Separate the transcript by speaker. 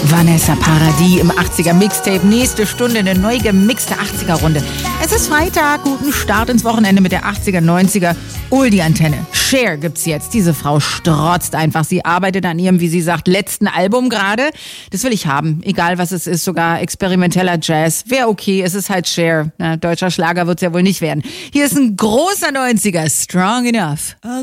Speaker 1: Vanessa Paradis im 80er Mixtape. Nächste Stunde eine neu gemixte 80er Runde. Es ist Freitag, guten Start ins Wochenende mit der 80er, 90er Oldie-Antenne. Cher gibt's jetzt. Diese Frau strotzt einfach. Sie arbeitet an ihrem, wie sie sagt, letzten Album gerade. Das will ich haben. Egal was es ist, sogar experimenteller Jazz. Wäre okay, es ist halt Cher. Na, deutscher Schlager wird's ja wohl nicht werden. Hier ist ein großer 90er, Strong Enough.